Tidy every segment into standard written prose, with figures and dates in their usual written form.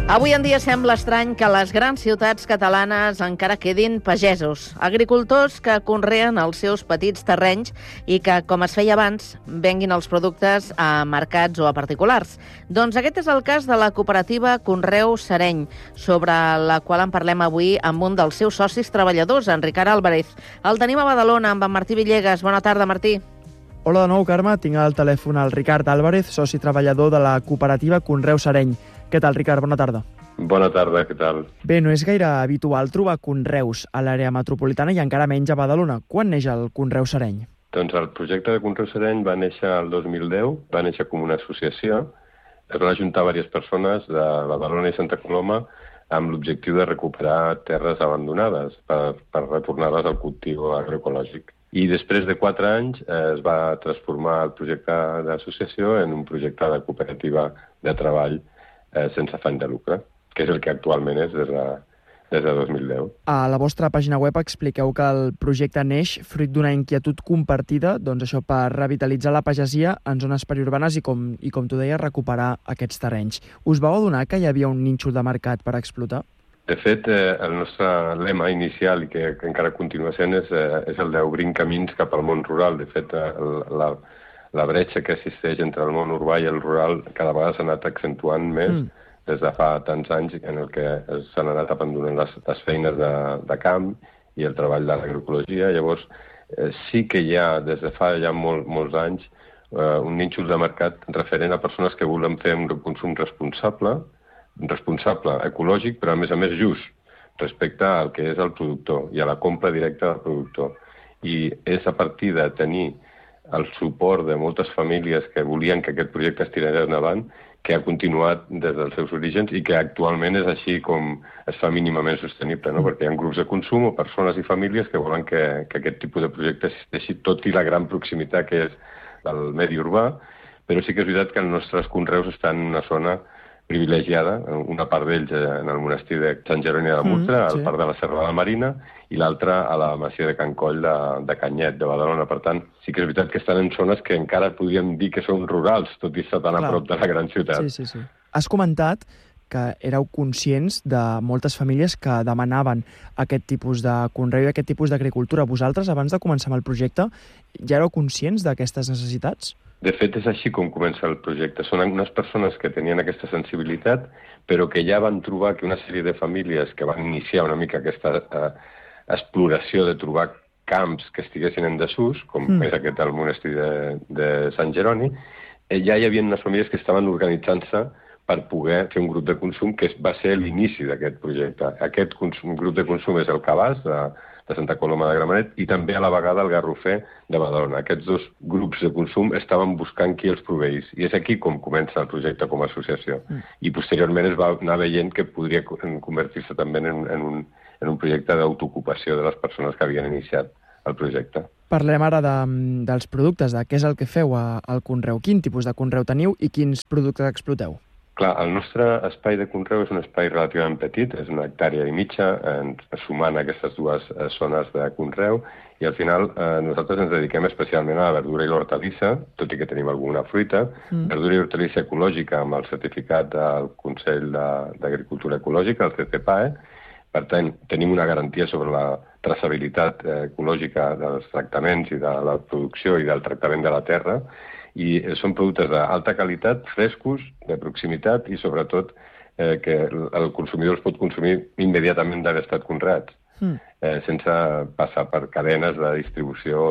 Avui en dia sembla estrany que a les grans ciutats catalanes encara quedin pagesos, agricultors que conreen els seus petits terrenys i que, com es feia abans, venguin els productes a mercats o a particulars. Doncs aquest és el cas de la cooperativa Conreu Sereny, sobre la qual en parlem avui amb un dels seus socis treballadors, en Ricard Álvarez. El tenim a Badalona amb en Martí Villegas. Bona tarda, Martí. Hola de nou, Carme. Tinc al telèfon el Ricard Álvarez, soci treballador de la cooperativa Conreu Sereny. Què tal, Ricard? Bona tarda. Bona tarda, què tal? Bé, no és gaire habitual trobar conreus a l'àrea metropolitana i encara menys a Badalona. Quan neix el Conreu Sereny? Doncs el projecte de Conreu Sereny va néixer el 2010, va néixer com una associació. Es van ajuntar diverses persones de Badalona i Santa Coloma amb l'objectiu de recuperar terres abandonades per retornar-les al cultiu agroecològic. I després de 4 anys es va transformar el projecte d'associació en un projecte de cooperativa de treball sense afany de lucre, que és el que actualment és des de 2010. A la vostra pàgina web expliqueu que el projecte neix fruit d'una inquietud compartida, doncs això, per revitalitzar la pagesia en zones periurbanes i com tu deies, recuperar aquests terrenys. Us vau adonar que hi havia un nínxol de mercat per explotar? De fet, el nostre lema inicial, i que encara continua sent, és el d'obrir camins cap al món rural. De fet, la bretxa que existeix entre el món urbà i el rural cada vegada s'ha anat accentuant més des de fa tants anys en el que s'han anat abandonant les feines de camp i el treball de l'agroecologia. Llavors, sí que hi ha, des de fa ja molts anys, un nínxol de mercat referent a persones que volen fer un consum responsable, ecològic, però a més just respecte al que és el productor i a la compra directa del productor. I és a partir de tenir el suport de moltes famílies que volien que aquest projecte es tirés endavant, que ha continuat des dels seus orígens i que actualment és així com es fa mínimament sostenible, no? Perquè hi ha grups de consum o persones i famílies que volen que aquest tipus de projecte existeixi, tot i la gran proximitat que és del medi urbà, però sí que és veritat que els nostres conreus estan en una zona privilegiada, una part d'ells en el monestir de Sant Jeroni de la Murtra, a la part de la Serra de la Marina, i l'altra a la masia de Can Coll de Canyet, de Badalona. Per tant, sí que és veritat que estan en zones que encara podríem dir que són rurals, tot i estar tan a prop de la gran ciutat. Sí. Has comentat que éreu conscients de moltes famílies que demanaven aquest tipus de conreu i aquest tipus d'agricultura. Vosaltres, abans de començar amb el projecte, ja éreu conscients d'aquestes necessitats? De fet, és així com comença el projecte. Són unes persones que tenien aquesta sensibilitat, però que ja van trobar que una sèrie de famílies que van iniciar una mica aquesta exploració de trobar camps que estiguessin en desús, com és aquest el monestir de Sant Jeroni, ja hi havia unes famílies que estaven organitzant-se per poder fer un grup de consum que va ser l'inici d'aquest projecte. Aquest grup de consum és el Cabàs, de Santa Coloma de Gramenet, i també a la vegada el Garrofer de Badalona. Aquests dos grups de consum estaven buscant qui els proveís, i és aquí com comença el projecte com a associació. I posteriorment es va anar veient que podria convertir-se també en un projecte d'autoocupació de les persones que havien iniciat el projecte. Parlem ara dels productes, de què és el que feu al conreu. Quin tipus de conreu teniu i quins productes exploteu? Clar, el nostre espai de conreu és un espai relativament petit, és 1,5 hectàrees, sumant aquestes dues zones de conreu, i al final nosaltres ens dediquem especialment a la verdura i l'hortalissa, tot i que tenim alguna fruita, verdura i hortalissa ecològica amb el certificat del Consell d'Agricultura Ecològica, el CCPAE. Per tant, tenim una garantia sobre la traçabilitat ecològica dels tractaments i de la producció i del tractament de la terra, i són productes d'alta qualitat, frescos, de proximitat i sobretot que el consumidor els pot consumir immediatament d'haver estat conreats, sense passar per cadenes de distribució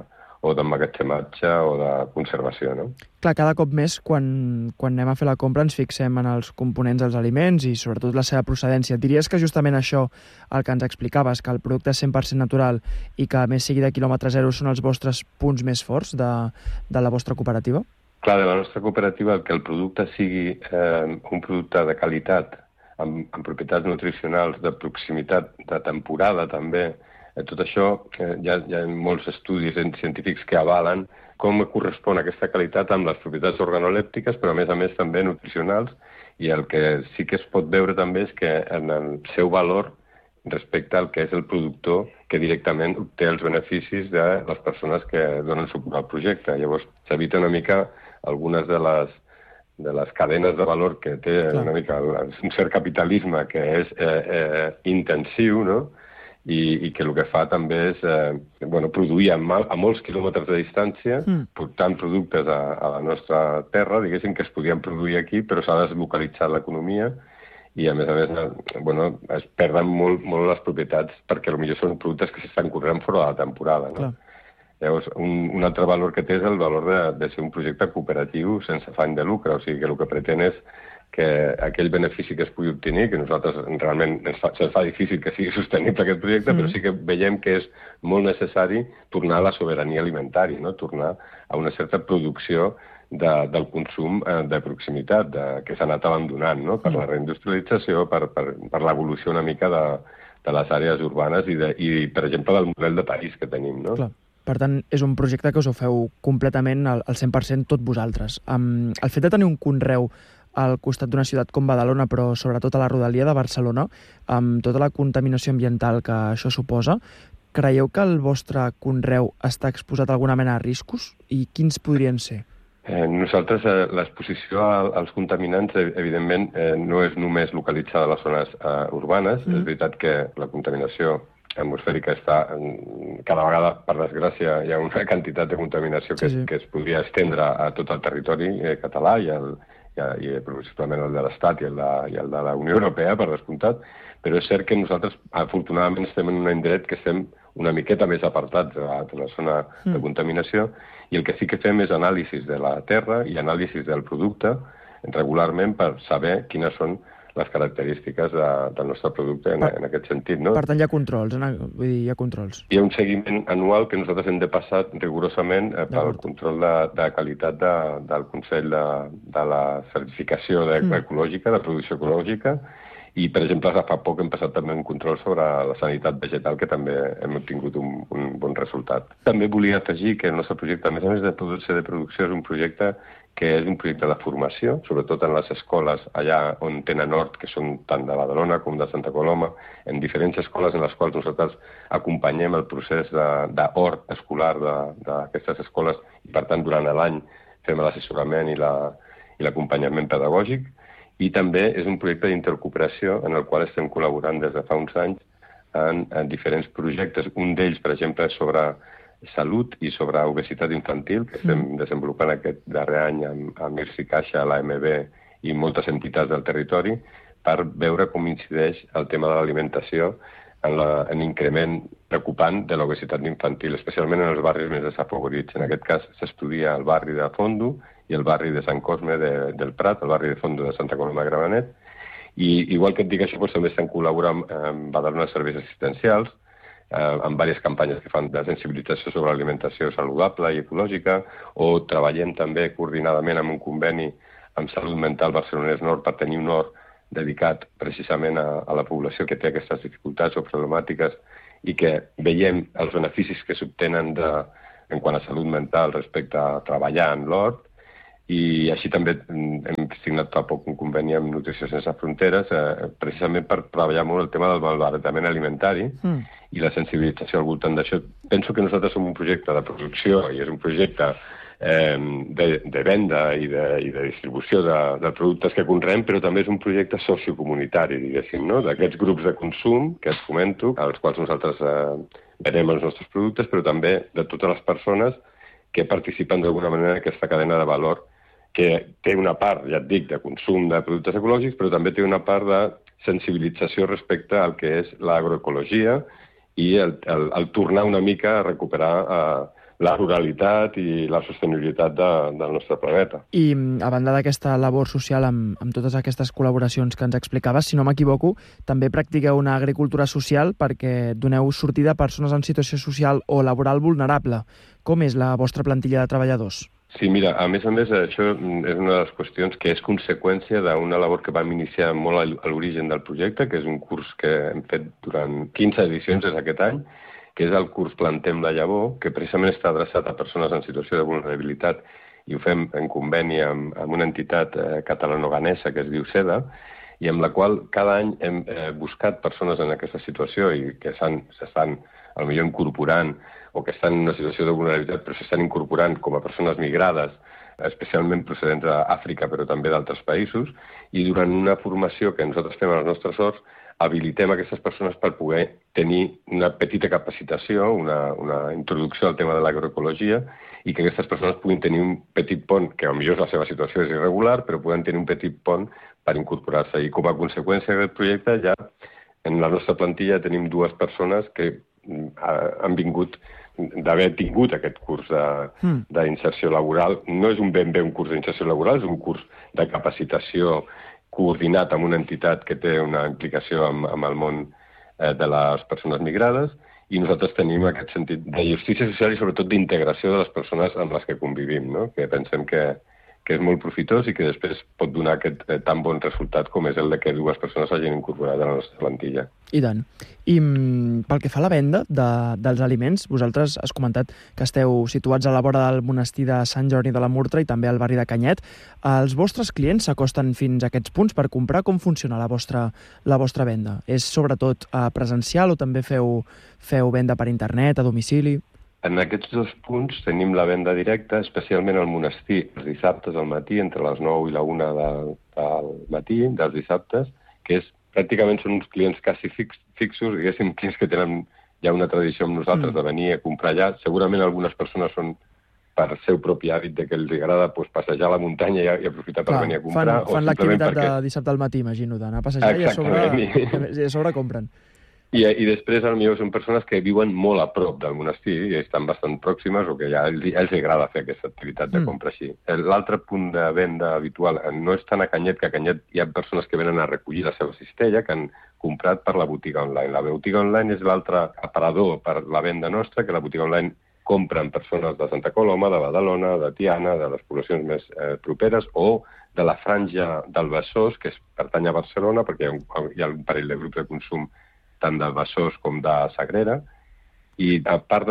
o d'emmagatzematge o de conservació, no? Clar, cada cop més, quan anem a fer la compra, ens fixem en els components dels aliments i sobretot la seva procedència. Diries que justament això, el que ens explicaves, que el producte és 100% natural i que a més sigui de quilòmetre zero, són els vostres punts més forts de la vostra cooperativa? Clar, de la nostra cooperativa, que el producte sigui un producte de qualitat, amb propietats nutricionals, de proximitat, de temporada també, tot això, hi ha molts estudis científics que avalen com correspon aquesta qualitat amb les propietats organolèptiques, però a més també nutricionals, i el que sí que es pot veure també és que en el seu valor respecte al que és el productor que directament obté els beneficis de les persones que donen suport al projecte. Llavors, s'evita una mica algunes de les les cadenes de valor que té una mica un cert capitalisme que és intensiu, no? I que el que fa també és produir a molts quilòmetres de distància, portant productes a la nostra terra, diguéssim, que es podien produir aquí, però s'ha deslocalitzat l'economia i, a més, es perden molt les propietats perquè potser són productes que s'estan corrent fora de la temporada, no? Llavors, un altre valor que té és el valor de ser un projecte cooperatiu sense afany de lucre, o sigui que el que pretén és que aquell benefici que es pugui obtenir, que nosaltres realment se'ns fa difícil que sigui sostenible aquest projecte, però sí que veiem que és molt necessari tornar a la sobirania alimentària, no? Tornar a una certa producció del consum de proximitat, que s'ha anat abandonant, no? Per la reindustrialització, per l'evolució una mica de les àrees urbanes i, per exemple, del model de país que tenim, no? Clar. Per tant, és un projecte que us ho feu completament al 100% tot vosaltres. El fet de tenir un conreu al costat d'una ciutat com Badalona, però sobretot a la rodalia de Barcelona, amb tota la contaminació ambiental que això suposa, creieu que el vostre conreu està exposat a alguna mena de riscos? I quins podrien ser? Nosaltres, l'exposició als contaminants, evidentment, no és només localitzada a les zones urbanes. És veritat que la contaminació atmosfèrica està... Cada vegada, per desgràcia, hi ha una quantitat de contaminació que es podria estendre a tot el territori català i principalment el de l'Estat i el de la Unió Europea, per descomptat, però és cert que nosaltres, afortunadament, estem en un indret que estem una miqueta més apartats de la zona de contaminació, i el que sí que fem és anàlisis de la terra i anàlisis del producte regularment per saber quines són les característiques del nostre producte en aquest sentit, no? Per tant, hi ha controls, vull dir, hi ha controls. Hi ha un seguiment anual que nosaltres hem de passar rigorosament pel control de qualitat del Consell de la certificació ecològica, de producció ecològica, i, per exemple, fa poc hem passat també un control sobre la sanitat vegetal, que també hem obtingut un bon resultat. També volia afegir que el nostre projecte, a més de ser de producció, és un projecte que és un projecte de formació, sobretot en les escoles allà on tenen hort, que són tant de Badalona com de Santa Coloma, en diferents escoles en les quals nosaltres acompanyem el procés d'hort escolar d'aquestes escoles i, per tant, durant l'any fem l'assessorament i l'acompanyament pedagògic. I també és un projecte d'intercooperació en el qual estem col·laborant des de fa uns anys en diferents projectes. Un d'ells, per exemple, és sobre salut i sobre obesitat infantil, que estem desenvolupant aquest darrer any amb IRSI Caixa, l'AMB i moltes entitats del territori, per veure com incideix el tema de l'alimentació en l'increment preocupant de l'obesitat infantil, especialment en els barris més desafavorits. En aquest cas s'estudia el barri de Fondo i el barri de Sant Cosme del Prat, el barri de Fondo de Santa Coloma de Gramenet, i igual que et dic això, també estem col·laborant amb Badalona Serveis Assistencials, amb diverses campanyes que fan de sensibilització sobre l'alimentació saludable i ecològica, o treballem també coordinadament amb un conveni amb Salut Mental Barcelonès Nord per tenir un hort dedicat precisament a la població que té aquestes dificultats o problemàtiques i que veiem els beneficis que s'obtenen en quant a salut mental respecte a treballar en l'hort. I així també hem signat fa poc un conveni amb Nutrició Sense Fronteres precisament per treballar molt el tema del malbaratament alimentari i la sensibilització al voltant d'això. Penso que nosaltres som un projecte de producció i és un projecte de venda i de distribució de productes que conreem, però també és un projecte sociocomunitari, diguéssim, no? D'aquests grups de consum que et comento, als quals nosaltres venem els nostres productes, però també de totes les persones que participen d'alguna manera en aquesta cadena de valor que té una part, ja et dic, de consum de productes ecològics, però també té una part de sensibilització respecte al que és l'agroecologia i el tornar una mica a recuperar la ruralitat i la sostenibilitat del nostre planeta. I a banda d'aquesta labor social amb totes aquestes col·laboracions que ens explicaves, si no m'equivoco, també practiqueu una agricultura social perquè doneu sortida a persones en situació social o laboral vulnerable. Com és la vostra plantilla de treballadors? Sí, mira, a més, això és una de les qüestions que és conseqüència d'una labor que vam iniciar molt a l'origen del projecte, que és un curs que hem fet durant 15 edicions des d'aquest any, que és el curs Plantem la llavor, que precisament està adreçat a persones en situació de vulnerabilitat i ho fem en conveni amb una entitat catalano-ganesa que es diu SEDA, i amb la qual cada any hem buscat persones en aquesta situació i que s'estan potser incorporant o que estan en una situació de vulnerabilitat però s'estan incorporant com a persones migrades especialment procedents d'Àfrica, però també d'altres països, i durant una formació que nosaltres fem als nostres horts, habilitem aquestes persones per poder tenir una petita capacitació, una introducció al tema de l'agroecologia, i que aquestes persones puguin tenir un petit pont, que potser la seva situació és irregular, però puguen tenir un petit pont per incorporar-se. I com a conseqüència d'aquest projecte, ja en la nostra plantilla tenim 2 persones que han vingut d'haver tingut aquest curs d'inserció laboral. No és ben bé un curs d'inserció laboral, és un curs de capacitació coordinat amb una entitat que té una implicació amb el món de les persones migrades, i nosaltres tenim aquest sentit de justícia social i sobretot d'integració de les persones amb les que convivim, no? Que pensem que és molt profitós i que després pot donar aquest tan bon resultat com és el de que 2 persones hagin incorporat a la nostra plantilla. I tant. I pel que fa a la venda dels aliments, vosaltres has comentat que esteu situats a la vora del monestir de Sant Jordi de la Murtra i també al barri de Canyet. Els vostres clients s'acosten fins a aquests punts per comprar? Com funciona la vostra venda? És sobretot presencial o també feu venda per internet, a domicili? En aquests 2 punts tenim la venda directa, especialment al monestir, els dissabtes al matí, entre les 9 i la 1 del matí, dels dissabtes, que pràcticament són uns clients quasi fixos, diguéssim, clients que tenen ja una tradició amb nosaltres de venir a comprar allà. Segurament algunes persones són per seu propi hàbit de que els agrada passejar a la muntanya i aprofitar per venir a comprar. Fan l'activitat de dissabte al matí, imagino, d'anar a passejar i a sobre compren. I després, potser són persones que viuen molt a prop del monestir i estan bastant pròximes o que ja els agrada fer aquesta activitat de compra així. L'altre punt de venda habitual no és tant a Canyet, que a Canyet hi ha persones que venen a recollir la seva cistella que han comprat per la botiga online. La botiga online és l'altre aparador per la venda nostra, que la botiga online compren persones de Santa Coloma, de Badalona, de Tiana, de les poblacions més properes, o de la franja del Besòs, que pertany a Barcelona, perquè hi ha un parell de grups de consum tant de Besòs com de Sagrera, i a part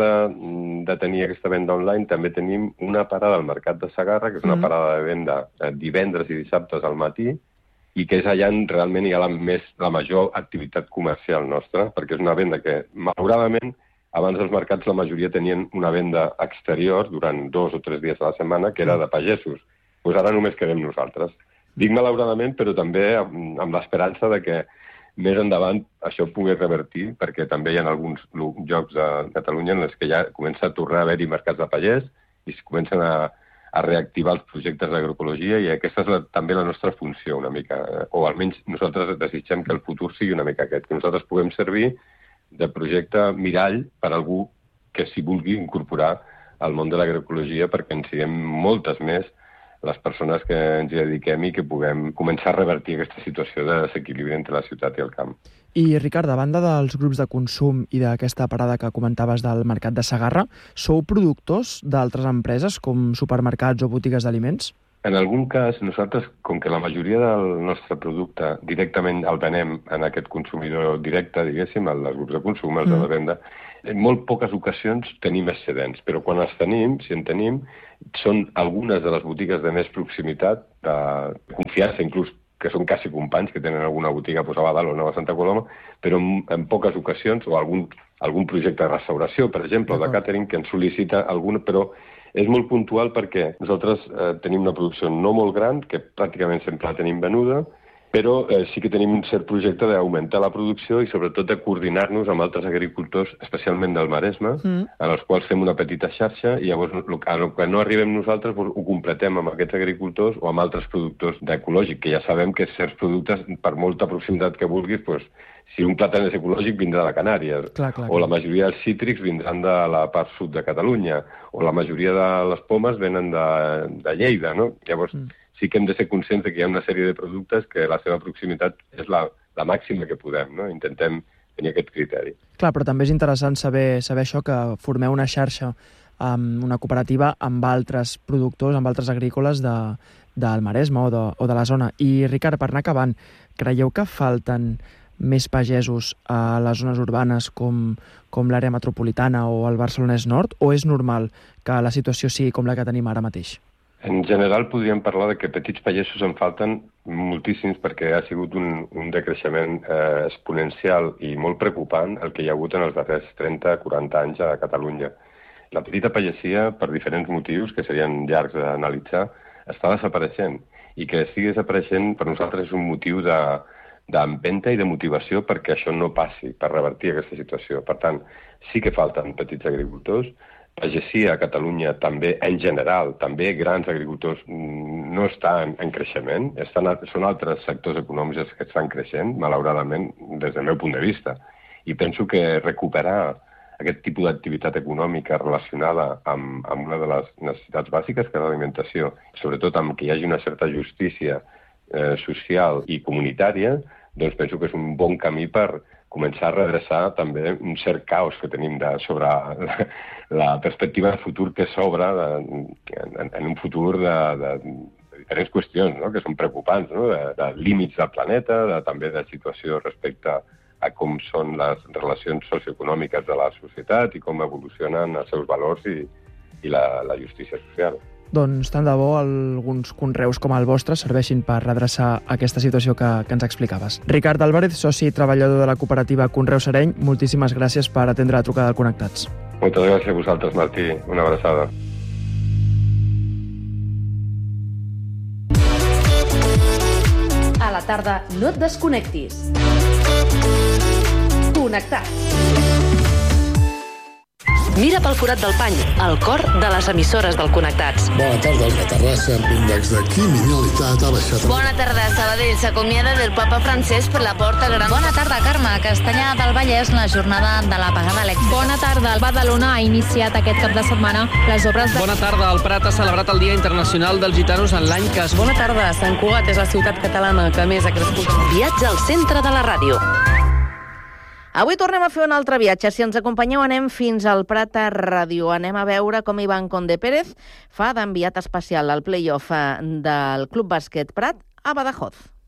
de tenir aquesta venda online, també tenim una parada al Mercat de Segarra, que és una parada de venda divendres i dissabtes al matí, i que és allà on realment hi ha la major activitat comercial nostra, perquè és una venda que, malauradament, abans dels mercats la majoria tenien una venda exterior durant 2 o 3 dies a la setmana, que era de pagesos. Doncs ara només quedem nosaltres. Dic malauradament, però també amb l'esperança de que més endavant això pugui revertir, perquè també hi ha alguns llocs de Catalunya en els que ja comença a tornar a haver-hi mercats de pagès i es comencen a reactivar els projectes d'agroecologia, i aquesta és també la nostra funció una mica, o almenys nosaltres desitgem que el futur sigui una mica aquest, que nosaltres puguem servir de projecte mirall per a algú que s'hi vulgui incorporar al món de l'agroecologia, perquè en siguem moltes més les persones que ens hi dediquem i que puguem començar a revertir aquesta situació de desequilibri entre la ciutat i el camp. I, Ricard, a banda dels grups de consum i d'aquesta parada que comentaves del Mercat de Segarra, sou productors d'altres empreses com supermercats o botigues d'aliments? En algun cas, nosaltres, com que la majoria del nostre producte directament el venem en aquest consumidor directe, diguéssim, als grups de consum, als de la venda, en molt poques ocasions tenim excedents, però quan els tenim, si en tenim, són algunes de les botigues de més proximitat, de confiança, inclús que són quasi companys, que tenen alguna botiga a Badalona o a Santa Coloma, però en poques ocasions, o algun projecte de restauració, per exemple, o de càtering, que ens sol·licita alguna, però és molt puntual perquè nosaltres tenim una producció no molt gran, que pràcticament sempre la tenim venuda, però sí que tenim un cert projecte d'augmentar la producció i sobretot de coordinar-nos amb altres agricultors, especialment del Maresme, en els quals fem una petita xarxa, i llavors el que no arribem nosaltres ho completem amb aquests agricultors o amb altres productors d'ecològic, que ja sabem que certs productes, per molta proximitat que vulguis, si un plàtan és ecològic vindrà de Canàries, o la majoria dels cítrics vindran de la part sud de Catalunya, o la majoria de les pomes venen de Lleida, no? Llavors, sí que hem de ser conscients que hi ha una sèrie de productes que la seva proximitat és la màxima que podem, no? Intentem tenir aquest criteri. Clar, però també és interessant saber això, que formeu una xarxa, una cooperativa amb altres productors, amb altres agrícoles del Maresme o de la zona. I, Ricard, per anar acabant, creieu que falten més pagesos a les zones urbanes com l'àrea metropolitana o el Barcelonès Nord, o és normal que la situació sigui com la que tenim ara mateix? En general podríem parlar de que petits pagesos en falten moltíssims, perquè ha sigut un decreixement exponencial i molt preocupant el que hi ha hagut en els darrers 30-40 anys a Catalunya. La petita pagesia, per diferents motius, que serien llargs d'analitzar, està desapareixent. I que estigui desapareixent per nosaltres és un motiu d'empenta i de motivació perquè això no passi, per revertir aquesta situació. Per tant, sí que falten petits agricultors. Pagesia a Catalunya també, en general, també grans agricultors no estan en creixement. Són altres sectors econòmics que estan creixent, malauradament, des del meu punt de vista. I penso que recuperar aquest tipus d'activitat econòmica relacionada amb una de les necessitats bàsiques, que és l'alimentació, sobretot amb que hi hagi una certa justícia social i comunitària, doncs penso que és un bon camí per començar a redreçar també un cert caos que tenim sobre la perspectiva de futur que s'obre en un futur de diferents qüestions, no?, que són preocupants, no?, de límits del planeta, també de situació respecte a com són les relacions socioeconòmiques de la societat i com evolucionen els seus valors i la justícia social. Doncs tant de bo alguns conreus com el vostre serveixin per redreçar aquesta situació que ens explicaves. Ricard Álvarez, soci i treballador de la cooperativa Conreu Sereny, moltíssimes gràcies per atendre la trucada del Connectats. Moltes gràcies a vosaltres, Martí. Una abraçada. A la tarda no et desconnectis. Connectats. Mira pel forat del pany, el cor de les emissores del Connectats. Bona tarda, a Terrassa, l'índex de criminalitat ha baixat. Bona tarda, Sabadell s'acomiada del papa francès per la porta gran. Bona tarda, Carme. Castellà del Vallès, la jornada de l'apagada elèctrica. Bona tarda, el Badalona ha iniciat aquest cap de setmana les obres de... Bona tarda, el Prat ha celebrat el Dia Internacional dels Gitanos en l'any que es... Bona tarda, Sant Cugat és la ciutat catalana que més ha crescut. Viatge al centre de la ràdio. Avui tornem a fer un altre viatge. Si ens acompanyeu, anem fins al Prat a Ràdio. Anem a veure com Ivan Conde Pérez fa d'enviat especial al play-off del Club Bàsquet Prat a Badajoz.